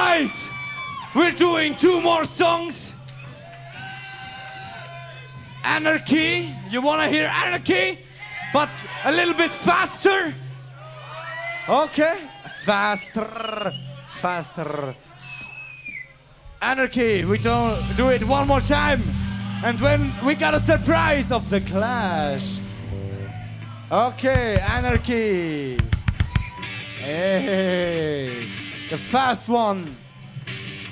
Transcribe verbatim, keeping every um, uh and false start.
right, we're doing two more songs. Anarchy, you wanna hear Anarchy? But a little bit faster? Okay, faster, faster. Anarchy, we don't do it one more time. And when we got a surprise of the Clash. Okay, Anarchy. Hey, the fast one.